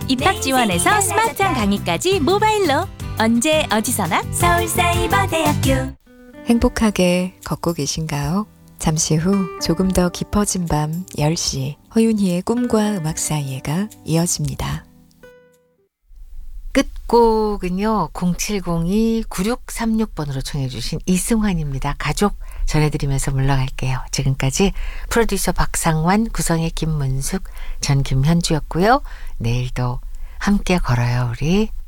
입학 지원에서 스마트한 강의까지 모바일로 언제 어디서나 서울사이버대학교. 행복하게 걷고 계신가요? 잠시 후 조금 더 깊어진 밤 10시 허윤희의 꿈과 음악 사이에가 이어집니다. 끝곡은요 0702-9636번으로 청해 주신 이승환입니다. 가족 전해드리면서 물러갈게요. 지금까지 프로듀서 박상환, 구성의 김문숙, 전 김현주였고요. 내일도 함께 걸어요 우리.